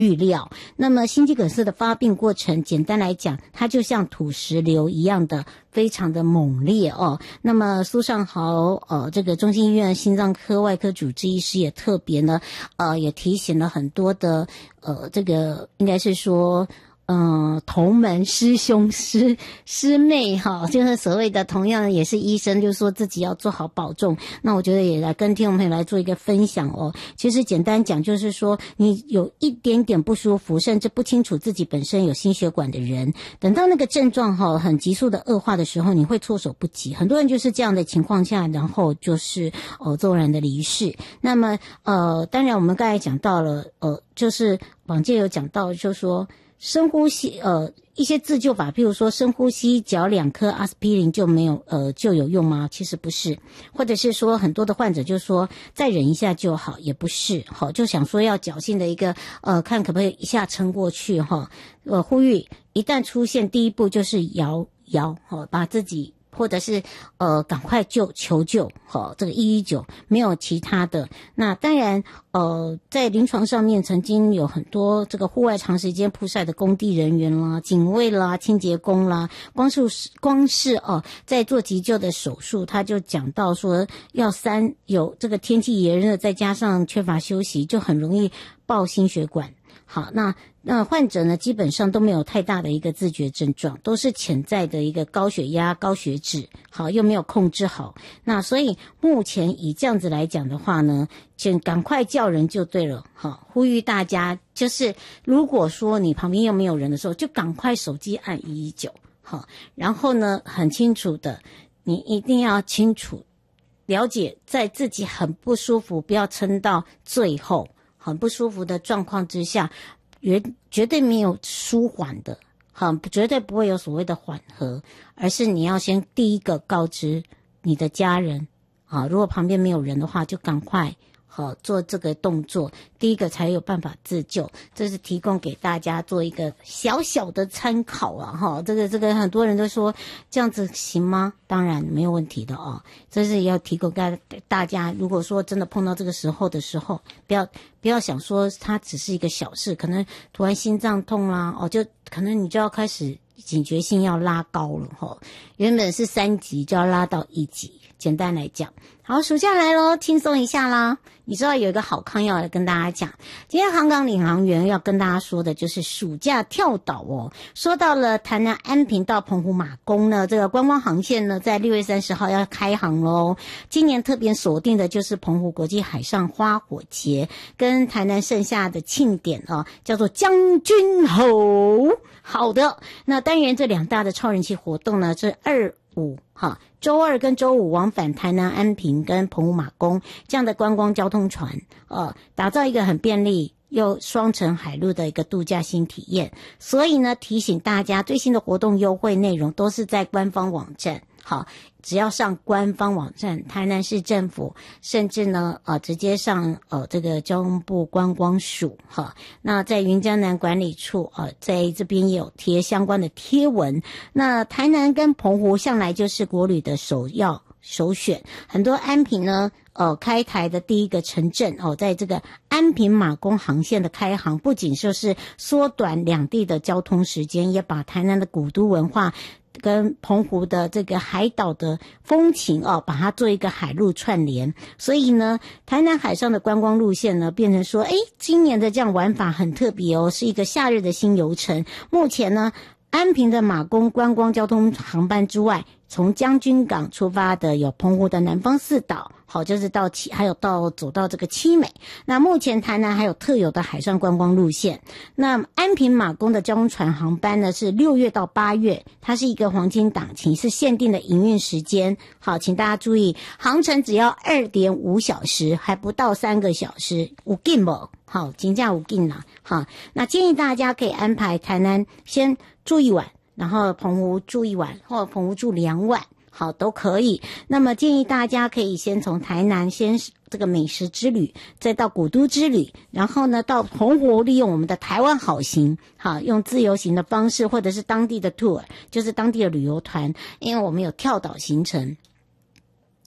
预料。那么心肌梗塞的发病过程，简单来讲，它就像土石流一样的非常的猛烈哦。那么苏尚豪这个中心医院心脏科外科主治医师也特别呢也提醒了很多的这个应该是说同门师兄师妹哈，就是所谓的同样也是医生，就是说自己要做好保重。那我觉得也来跟听众朋友来做一个分享哦。其实简单讲就是说，你有一点点不舒服，甚至不清楚自己本身有心血管的人，等到那个症状很急速的恶化的时候，你会措手不及。很多人就是这样的情况下，然后就是骤然的离世。那么当然我们刚才讲到了就是网界有讲到，就是说深呼吸一些自救法，譬如说深呼吸嚼2颗阿司匹林就没有就有用吗？其实不是。或者是说很多的患者就说再忍一下就好，也不是。就想说要侥幸的一个看可不可以一下撑过去呼吁一旦出现第一步就是摇把自己或者是赶快求救这个119没有其他的。那当然在临床上面曾经有很多这个户外长时间曝晒的工地人员啦、警卫啦、清洁工啦，光是在做急救的手术，他就讲到说有这个天气炎热，再加上缺乏休息，就很容易爆心血管。好，那患者呢基本上都没有太大的一个自觉症状，都是潜在的一个高血压、高血脂，好又没有控制好。那所以目前以这样子来讲的话呢，请赶快叫人就对了。好，呼吁大家就是如果说你旁边又没有人的时候，就赶快手机按119。好，然后呢很清楚的，你一定要清楚了解，在自己很不舒服，不要撑到最后。很不舒服的状况之下，绝对没有舒缓的，绝对不会有所谓的缓和，而是你要先第一个告知你的家人，如果旁边没有人的话，就赶快做这个动作，第一个才有办法自救。这是提供给大家做一个小小的参考啊这个很多人都说这样子行吗？当然没有问题的这是要提供给大家，如果说真的碰到这个时候的时候，不要想说它只是一个小事，可能突然心脏痛啦就可能你就要开始警觉性要拉高了原本是3级就要拉到1级。简单来讲，好，暑假来咯，轻松一下啦。你知道有一个好康要来跟大家讲，今天航港领航员要跟大家说的就是暑假跳岛说到了台南安平到澎湖马公呢，这个观光航线呢在6月30号要开航咯。今年特别锁定的就是澎湖国际海上花火节跟台南盛夏的庆典叫做将军吼。好的，那当然这2大的超人气活动呢，是2、5周2跟周5往返台南安平跟澎湖马公这样的观光交通船打造一个很便利又双层海陆的一个度假新体验。所以呢提醒大家，最新的活动优惠内容都是在官方网站。好，只要上官方网站，台南市政府，甚至呢直接上这个交通部观光署那在云嘉南管理处在这边也有贴相关的贴文。那台南跟澎湖向来就是国旅的首选，很多安平呢开台的第一个城镇在这个安平马公航线的开航，不仅就是缩短两地的交通时间，也把台南的古都文化跟澎湖的这个海岛的风情把它做一个海陆串联。所以呢台南海上的观光路线呢变成说今年的这样玩法很特别是一个夏日的新游程。目前呢安平的马公观光交通航班之外，从将军港出发的有澎湖的南方4岛，就是还有走到这个七美。那目前台南还有特有的海上观光路线。那安平马公的交通船航班呢是6月到8月，它是一个黄金档期，是限定的营运时间。好，请大家注意，航程只要 2.5 小时，还不到3个小时，有紧不？好，真的有紧啦。好，那建议大家可以安排台南先住1晚，然后澎湖住1晚，或者澎湖住2晚，好，都可以。那么建议大家可以先从台南先这个美食之旅，再到古都之旅，然后呢到澎湖利用我们的台湾好行，好，用自由行的方式，或者是当地的 tour， 就是当地的旅游团，因为我们有跳岛行程。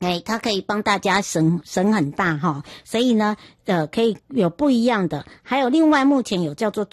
它可以帮大家省很大哈，所以呢，可以有不一样的，还有另外目前有叫做